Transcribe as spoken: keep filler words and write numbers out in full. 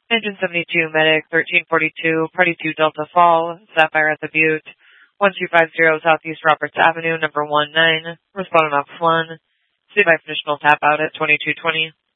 Engine seventy-two, Medic, thirteen forty-two, Party two Delta Fall, Sapphire at the Butte, one two five zero Southeast Roberts Avenue, number one nine, responding off one. See if I finish tap out at twenty-two twenty.